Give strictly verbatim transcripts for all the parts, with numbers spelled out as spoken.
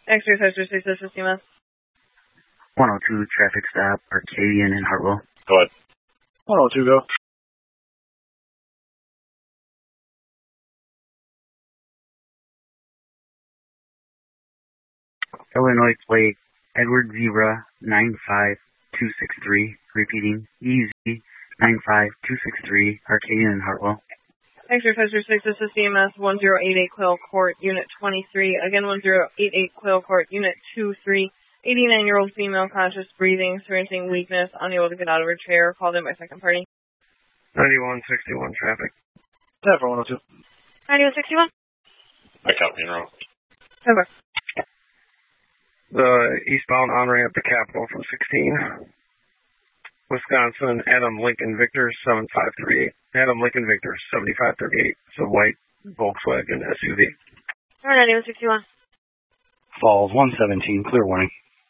X-ray five zero six, this is C M S. one oh two, traffic stop, Arcadian in Hartwell. Go ahead. one oh two, go. Illinois plate, Edward Zebra, nine five two six three, repeating, E Z nine five two six three, Arcadian in Hartwell. X-ray five zero six, this is C M S one zero eight eight Quail Court, Unit twenty-three. Again, one zero eight eight Quail Court, Unit two three. eighty-nine-year-old female, conscious, breathing, experiencing weakness, unable to get out of her chair, called in by second party. ninety-one sixty-one, traffic. ten for one oh two. ninety-one sixty-one? I copy in row. Over. The eastbound on-ramp to Capitol from sixteen. Wisconsin, Adam Lincoln Victor, seven five three eight. Adam Lincoln Victor, seventy-five thirty-eight. It's a white Volkswagen S U V. ninety-one sixty-one. Falls, one seventeen, clear warning.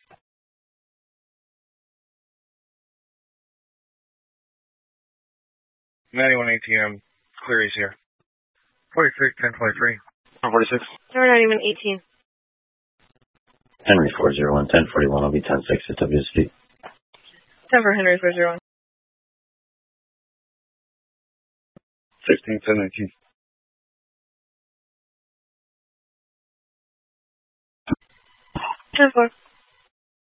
ninety-one A T M, clear east here. forty-six ten twenty-three. one forty-six. Number ninety-one eighteen. Henry four zero one, ten forty-one, will be ten six at W S P. ten for Henry four zero one. sixteen ten nineteen. ten four.